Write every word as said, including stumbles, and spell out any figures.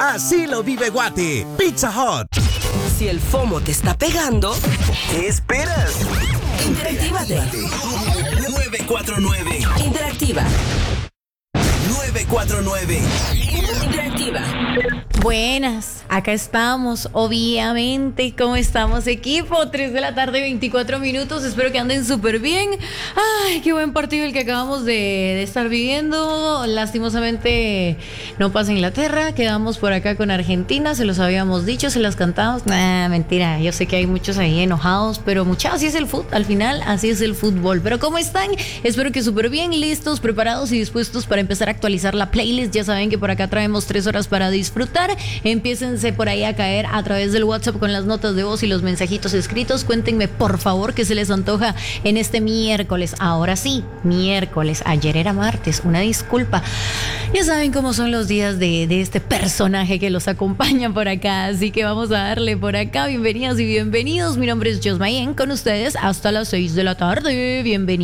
Así lo vive Guate. Pizza Hut. Si el FOMO te está pegando, ¿Qué esperas? interactívate. nueve cuatro nueve. Interactiva. nueve cuatro nueve. Interactiva. Buenas, acá estamos, obviamente. ¿Cómo estamos, equipo? tres de la tarde, veinticuatro minutos. Espero que anden súper bien. Ay, qué buen partido el que acabamos de, de estar viviendo. Lastimosamente no pasa Inglaterra. Quedamos por acá con Argentina. Se los habíamos dicho, se las cantamos. Nah, mentira. Yo sé que hay muchos ahí enojados, pero muchachos, así es el fútbol. Al final, así es el fútbol. Pero ¿cómo están? Espero que súper bien, listos, preparados y dispuestos para empezar a actualizar la playlist. Ya saben que por acá traemos tres horas para disfrutar. Empiécense por ahí a caer a través del WhatsApp con las notas de voz y los mensajitos escritos. Cuéntenme por favor qué se les antoja en este miércoles. Ahora sí, miércoles. Ayer era martes, una disculpa. Ya saben cómo son los días de, de este personaje que los acompaña por acá. Así que vamos a darle por acá. Bienvenidas y bienvenidos. Mi nombre es Josmayen, con ustedes hasta las seis de la tarde. Bienvenidos.